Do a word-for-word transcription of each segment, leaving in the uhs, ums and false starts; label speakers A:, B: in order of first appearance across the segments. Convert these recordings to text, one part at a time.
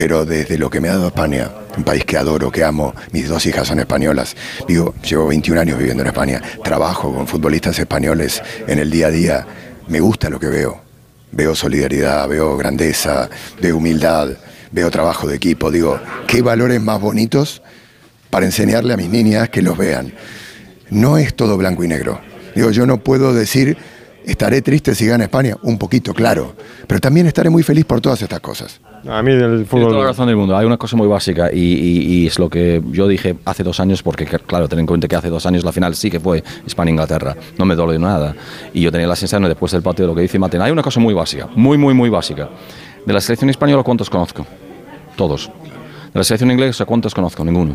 A: Pero desde lo que me ha dado España, un país que adoro, que amo, mis dos hijas son españolas, digo, llevo veintiún años viviendo en España, trabajo con futbolistas españoles en el día a día, me gusta lo que veo, veo solidaridad, veo grandeza, veo humildad, veo trabajo de equipo, digo, qué valores más bonitos para enseñarle a mis niñas que los vean. No es todo blanco y negro, digo, yo no puedo decir, estaré triste si gana España, un poquito, claro, pero también estaré muy feliz por todas estas cosas.
B: A mí del fútbol...
C: Tienes toda la razón del mundo. Hay una cosa muy básica y, y, y es lo que yo dije hace dos años, porque claro, ten en cuenta que hace dos años la final sí que fue España-Inglaterra. No me duele nada. Y yo tenía la sensación después del partido, lo que dice Martín, hay una cosa muy básica, muy, muy, muy básica. De la selección española, ¿cuántos conozco? Todos. De la selección inglesa, ¿cuántos conozco? Ninguno.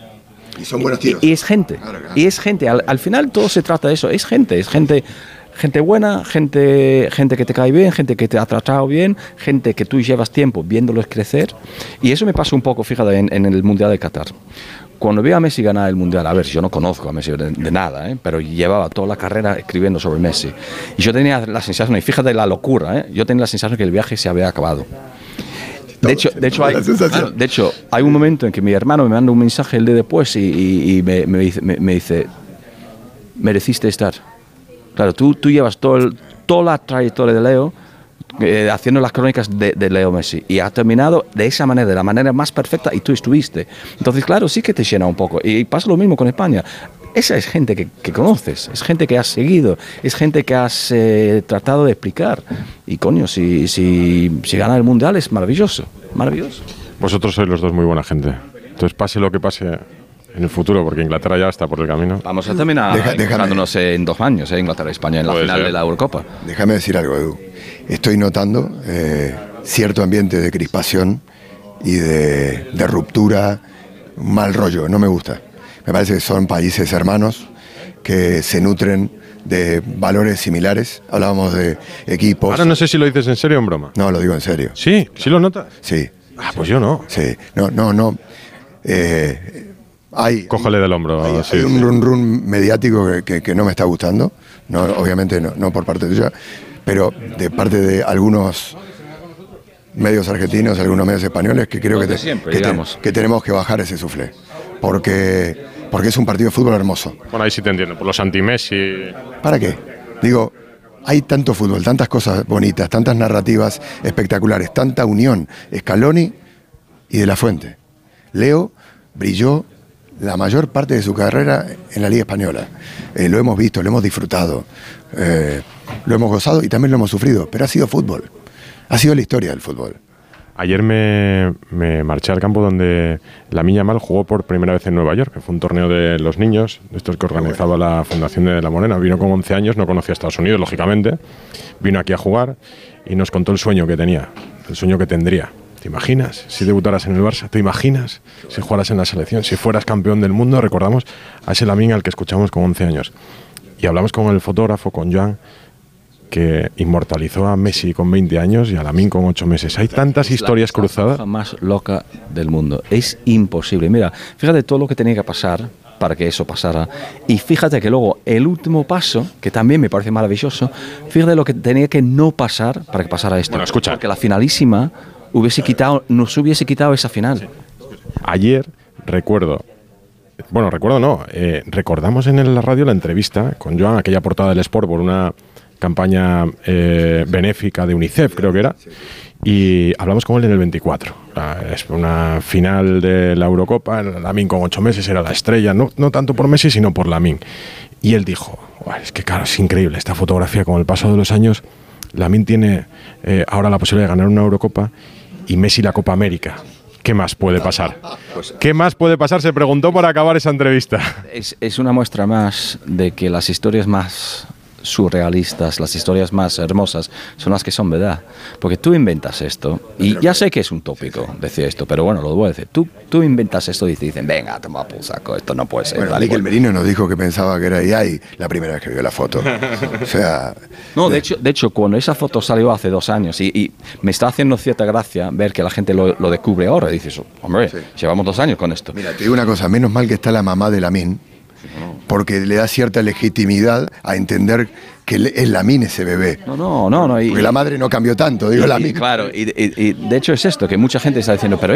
A: Y son buenos tiros.
C: Y, y es gente.
A: Claro, claro.
C: Y es gente. Al, al final todo se trata de eso. Es gente. Es gente... Gente buena, gente, gente que te cae bien, gente que te ha tratado bien, gente que tú llevas tiempo viéndolos crecer. Y eso me pasa un poco, fíjate, en, en el Mundial de Qatar. Cuando veo a Messi ganar el Mundial, a ver, yo no conozco a Messi de, de nada, ¿eh? Pero llevaba toda la carrera escribiendo sobre Messi. Y yo tenía la sensación, y fíjate la locura, ¿eh? Yo tenía la sensación que el viaje se había acabado. De hecho, de, hecho hay, claro, de hecho, hay un momento en que mi hermano me manda un mensaje el día después y, y, y me, me, dice, me, me dice, mereciste estar. Claro, tú, tú llevas todo el, toda la trayectoria de Leo eh, haciendo las crónicas de, de Leo Messi y ha terminado de esa manera, de la manera más perfecta y tú estuviste. Entonces, claro, sí que te llena un poco. Y pasa lo mismo con España. Esa es gente que, que conoces, es gente que has seguido, es gente que has eh, tratado de explicar. Y coño, si, si, si gana el Mundial es maravilloso, maravilloso.
B: Vosotros sois los dos muy buena gente. Entonces, pase lo que pase en el futuro, porque Inglaterra ya está por el camino.
C: Vamos a terminar
A: Deja,
C: encontrándonos en dos años, ¿eh? Inglaterra y España en la
B: Puede
C: final
B: ser.
C: de la Eurocopa.
A: Déjame decir algo, Edu. Estoy notando eh, cierto ambiente de crispación y de, de ruptura, un mal rollo, no me gusta. Me parece que son países hermanos que se nutren de valores similares. Hablábamos de equipos.
B: Ahora no sé si lo dices en serio o en broma.
A: No, lo digo en serio.
B: ¿Sí? ¿Sí lo notas?
A: Sí.
B: Ah, pues yo no.
A: Sí. No, no, no. Eh, hay,
B: Cógele del hombro.
A: hay,
B: sí,
A: hay un
B: sí.
A: run run mediático que, que, que no me está gustando. No, obviamente no, no por parte tuya, pero de parte de algunos medios argentinos, algunos medios españoles, que creo que, te,
C: siempre,
A: que, te,
C: digamos.
A: que tenemos que bajar ese suflé. Porque, porque es un partido de fútbol hermoso.
B: Bueno, ahí sí te entiendo. Por los anti-Messi.
A: ¿Para qué? Digo, hay tanto fútbol, tantas cosas bonitas, tantas narrativas espectaculares, tanta unión. Scaloni y De la Fuente. Leo brilló la mayor parte de su carrera en la Liga Española. Eh, lo hemos visto, lo hemos disfrutado, eh, lo hemos gozado y también lo hemos sufrido, pero ha sido fútbol. Ha sido la historia del fútbol.
B: Ayer me, me marché al campo donde Lamine Yamal jugó por primera vez en Nueva York, que fue un torneo de los niños, estos que organizaba la Fundación de La Morena. Vino con once años, no conocía Estados Unidos, lógicamente. Vino aquí a jugar y nos contó el sueño que tenía, el sueño que tendría. ¿Te imaginas si debutaras en el Barça? ¿Te imaginas si jugaras en la selección? Si fueras campeón del mundo, recordamos a ese Lamine al que escuchamos con once años. Y hablamos con el fotógrafo, con Joan, que inmortalizó a Messi con veinte años y a Lamine con ocho meses. Hay tantas historias cruzadas.
C: La más loca del mundo. Es imposible. Mira, fíjate todo lo que tenía que pasar para que eso pasara. Y fíjate que luego el último paso, que también me parece maravilloso, fíjate lo que tenía que no pasar para que pasara esto.
B: Bueno, escucha.
C: Porque la finalísima hubiese quitado, nos hubiese quitado esa final.
B: Ayer recuerdo, bueno, recuerdo no, eh, recordamos en la radio la entrevista con Joan, aquella portada del Sport por una campaña eh, benéfica de UNICEF, creo que era, y hablamos con él en el veinticuatro. Es una final de la Eurocopa, Lamine con ocho meses era la estrella, no, no tanto por Messi, sino por Lamine. Y él dijo, es que claro, es increíble esta fotografía, con el paso de los años, Lamine tiene eh, ahora la posibilidad de ganar una Eurocopa y Messi la Copa América. ¿Qué más puede pasar? ¿Qué más puede pasar? Se preguntó para acabar esa entrevista.
C: Es, es una muestra más de que las historias más surrealistas, las historias más hermosas son las que son verdad. Porque tú inventas esto, y ya sé que es un tópico decir esto, pero bueno, lo voy a decir. Tú, tú inventas esto y te dicen, venga, toma por saco, esto no puede ser.
A: Bueno, Mikel Merino nos dijo que pensaba que era I A I la primera vez que vio la foto. O sea...
C: No, de hecho, de hecho, cuando esa foto salió hace dos años, y, y me está haciendo cierta gracia ver que la gente lo, lo descubre ahora, y dices, hombre, sí. Llevamos dos años con esto.
A: Mira, te digo una cosa, menos mal que está la mamá de Lamine, porque le da cierta legitimidad a entender que es Lamine ese bebé.
C: No, no, no. no y,
A: porque la madre no cambió tanto, digo
C: y,
A: Lamine.
C: Claro, y, y, y de hecho es esto, que mucha gente está diciendo, pero